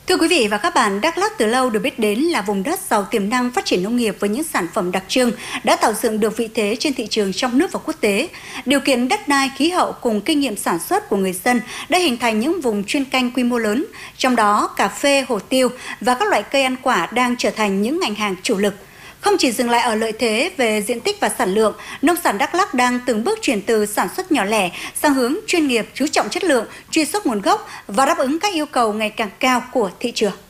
Thưa quý vị và các bạn, Đắk Lắk từ lâu được biết đến là vùng đất giàu tiềm năng phát triển nông nghiệp với những sản phẩm đặc trưng đã tạo dựng được vị thế trên thị trường trong nước và quốc tế. Điều kiện đất đai, khí hậu cùng kinh nghiệm sản xuất của người dân đã hình thành những vùng chuyên canh quy mô lớn, trong đó cà phê, hồ tiêu và các loại cây ăn quả đang trở thành những ngành hàng chủ lực. Không chỉ dừng lại ở lợi thế về diện tích và sản lượng, nông sản Đắk Lắk đang từng bước chuyển từ sản xuất nhỏ lẻ sang hướng chuyên nghiệp, chú trọng chất lượng, truy xuất nguồn gốc và đáp ứng các yêu cầu ngày càng cao của thị trường.